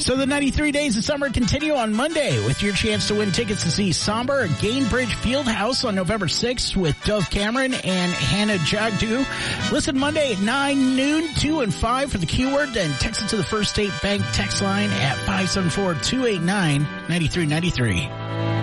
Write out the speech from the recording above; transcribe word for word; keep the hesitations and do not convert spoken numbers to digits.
So the ninety-three days of summer continue on Monday with your chance to win tickets to see Somber at Gainbridge Fieldhouse on November sixth with Dove Cameron and Hannah Jagdu. Listen Monday at nine, noon, two, and five for the keyword, and text it to the First State Bank text line at five seven four, two eight nine, nine three nine three.